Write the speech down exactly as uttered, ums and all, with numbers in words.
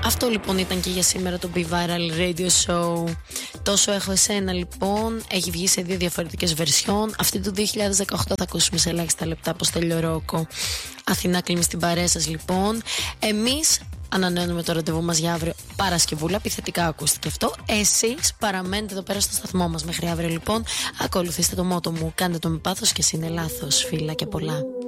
Αυτό λοιπόν ήταν και για σήμερα το Be Viral Radio Show. Τόσο έχω εσένα λοιπόν. Έχει βγει σε δύο διαφορετικές βερσιόν. Αυτή του δύο χιλιάδες δεκαοκτώ θα ακούσουμε σε ελάχιστα λεπτά πως τελειώ Ρόκο. Αθηνά κλείνει στην παρέα σας λοιπόν. Εμείς ανανεώνουμε το ραντεβού μας για αύριο Παρασκευούλα. Επιθετικά ακούστηκε αυτό. Εσείς παραμένετε εδώ πέρα στο σταθμό μας μέχρι αύριο λοιπόν. Ακολουθήστε το μότο μου. Κάντε το με πάθος και είναι λάθος. Φίλα και πολλά.